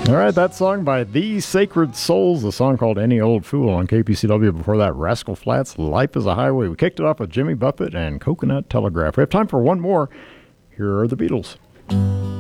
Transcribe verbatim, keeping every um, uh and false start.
All right, that song by The Sacred Souls, the song called Any Old Fool on K P C W. Before that, Rascal Flatts, Life is a Highway. We kicked it off with Jimmy Buffett and Coconut Telegraph. We have time for one more. Here are the Beatles.